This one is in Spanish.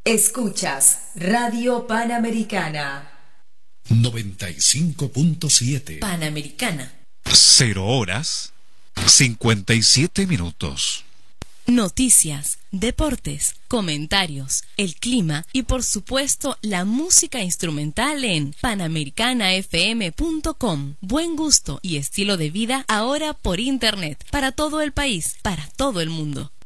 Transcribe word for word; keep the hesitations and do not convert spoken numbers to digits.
Escuchas Radio Panamericana. noventa y cinco punto siete. Panamericana. Cero horas, cincuenta y siete minutos. Noticias, deportes, comentarios, el clima y por supuesto la música instrumental en panamericana f m punto com. Buen gusto y estilo de vida ahora por internet, para todo el país, para todo el mundo.